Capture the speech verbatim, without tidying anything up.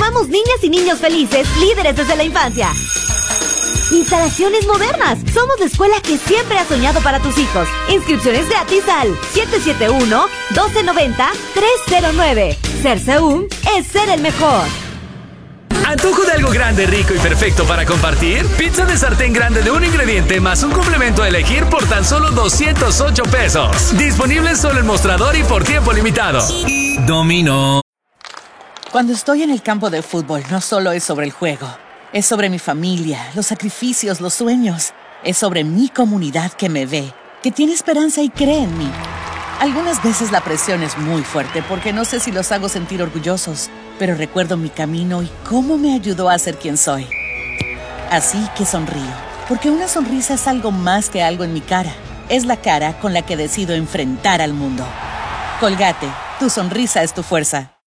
Formamos niñas y niños felices, líderes desde la infancia. Instalaciones modernas. Somos la escuela que siempre has soñado para tus hijos. Inscripciones gratis al siete siete uno, uno dos nueve cero, tres cero nueve. Ser Seúm es ser el mejor. ¿Antojo de algo grande, rico y perfecto para compartir? Pizza de sartén grande de un ingrediente más un complemento a elegir por tan solo doscientos ocho pesos. Disponible solo en mostrador y por tiempo limitado. Domino. Cuando estoy en el campo de fútbol, no solo es sobre el juego. Es sobre mi familia, los sacrificios, los sueños. Es sobre mi comunidad que me ve, que tiene esperanza y cree en mí. Algunas veces la presión es muy fuerte porque no sé si los hago sentir orgullosos, pero recuerdo mi camino y cómo me ayudó a ser quien soy. Así que sonrío, porque una sonrisa es algo más que algo en mi cara. Es la cara con la que decido enfrentar al mundo. Colgate, tu sonrisa es tu fuerza.